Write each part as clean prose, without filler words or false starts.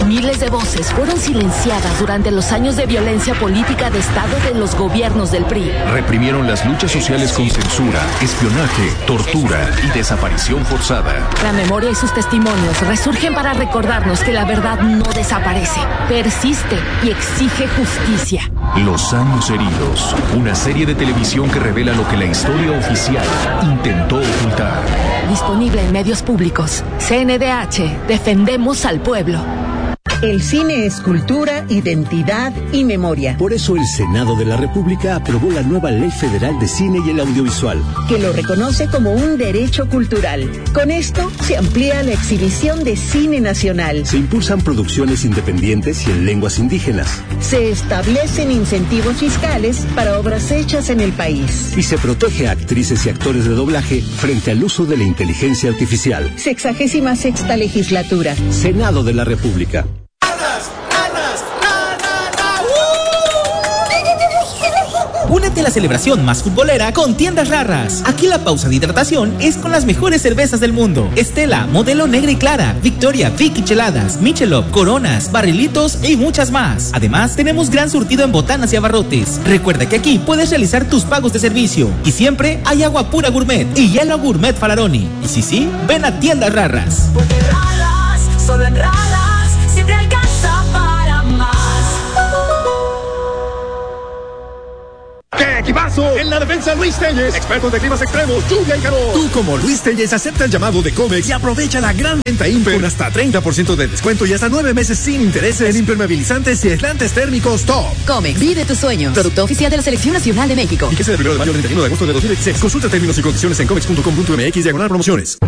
Miles de voces fueron silenciadas durante los años de violencia política de Estado de los gobiernos del PRI. Reprimieron las luchas sociales con censura, espionaje, tortura y desaparición forzada. La memoria y sus testimonios resurgen para recordarnos que la verdad no desaparece, persiste y exige justicia. Los años heridos, una serie de televisión que revela lo que la historia oficial intentó ocultar. Disponible en medios públicos. CNDH, defendemos al pueblo. El cine es cultura, identidad y memoria. Por eso el Senado de la República aprobó la nueva Ley Federal de Cine y el Audiovisual, que lo reconoce como un derecho cultural. Con esto se amplía la exhibición de cine nacional. Se impulsan producciones independientes y en lenguas indígenas. Se establecen incentivos fiscales para obras hechas en el país. Y se protege a actrices y actores de doblaje frente al uso de la inteligencia artificial. 66ª legislatura. Senado de la República. Únete a la celebración más futbolera con Tiendas Rarras. Aquí la pausa de hidratación es con las mejores cervezas del mundo. Estela, Modelo Negra y Clara, Victoria, Vicky Cheladas, Michelob, Coronas, Barrilitos y muchas más. Además, tenemos gran surtido en botanas y abarrotes. Recuerda que aquí puedes realizar tus pagos de servicio. Y siempre hay agua pura gourmet y hielo gourmet Fararoni. Y sí, ven a Tiendas Rarras. Porque Rarras, solo en Rarras, siempre alcanza para más. ¡Qué equipazo! En la defensa Luis Telles, expertos de climas extremos, lluvia y calor. Tú como Luis Telles acepta el llamado de Comex y aprovecha la gran venta Imper con hasta 30% de descuento y hasta 9 meses sin intereses en impermeabilizantes y aislantes térmicos top. Comex, vive tus sueños. Producto oficial de la Selección Nacional de México. Y que sea del 1 de mayo al 31 de agosto de 2016. Consulta términos y condiciones en comex.com.mx/promociones.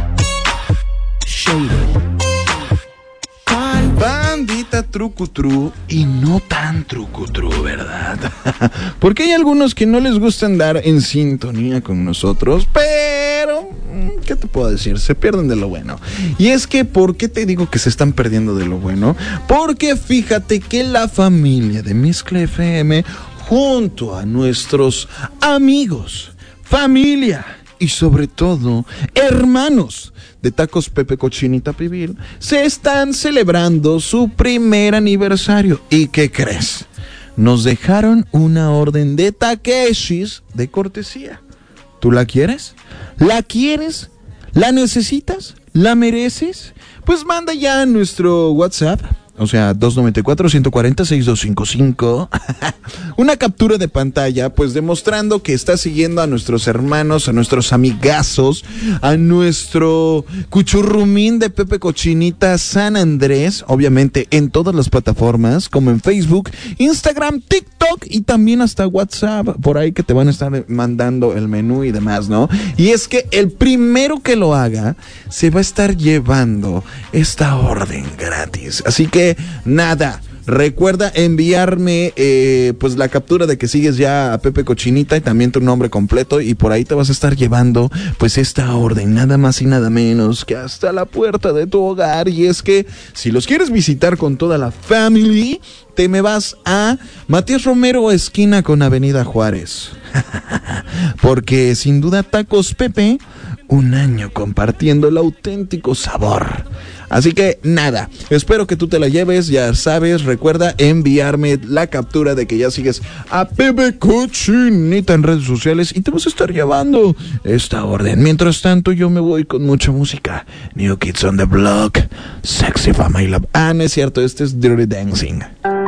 Bandita trucutru y no tan trucutru, ¿verdad? Porque hay algunos que no les gusta andar en sintonía con nosotros, pero ¿qué te puedo decir? Se pierden de lo bueno. Y es que, ¿por qué te digo que se están perdiendo de lo bueno? Porque fíjate que la familia de Mezcla FM, junto a nuestros amigos, familia y sobre todo hermanos de Tacos Pepe Cochinita Pibil, se están celebrando su primer aniversario. ¿Y qué crees? Nos dejaron una orden de Takeshis de cortesía. ¿Tú la quieres? ¿La quieres? ¿La necesitas? ¿La mereces? Pues manda ya a nuestro WhatsApp, o sea, 294-140-6255, una captura de pantalla, pues demostrando que está siguiendo a nuestros hermanos, a nuestros amigazos, a nuestro cuchurrumín de Pepe Cochinita San Andrés, obviamente en todas las plataformas, como en Facebook, Instagram, TikTok y también hasta WhatsApp, por ahí que te van a estar mandando el menú y demás, ¿no? Y es que el primero que lo haga, se va a estar llevando esta orden gratis. Así que nada, recuerda enviarme pues la captura de que sigues ya a Pepe Cochinita y también tu nombre completo, y por ahí te vas a estar llevando pues esta orden, nada más y nada menos que hasta la puerta de tu hogar. Y es que si los quieres visitar con toda la family, te me vas a Matías Romero, esquina con Avenida Juárez. Porque sin duda Tacos Pepe, un año compartiendo el auténtico sabor. Así que nada, espero que tú te la lleves, ya sabes, recuerda enviarme la captura de que ya sigues a Pepe Cochinita en redes sociales y te vas a estar llevando esta orden. Mientras tanto, yo me voy con mucha música. New Kids on the Block, Sexy Family Love. Ah, no es cierto, este es Dirty Dancing.